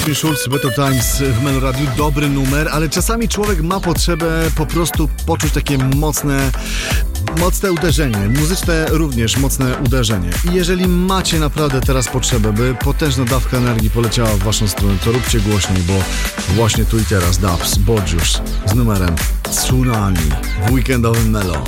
Martin Schulz, Better Times w Melo Radiu. Dobry numer, ale czasami człowiek ma potrzebę po prostu poczuć takie mocne uderzenie. Muzyczne również mocne uderzenie. I jeżeli macie naprawdę teraz potrzebę, by potężna dawka energii poleciała w waszą stronę, to róbcie głośniej, bo właśnie tu i teraz Dubs, Borgiusz z numerem Tsunami w weekendowym Melo.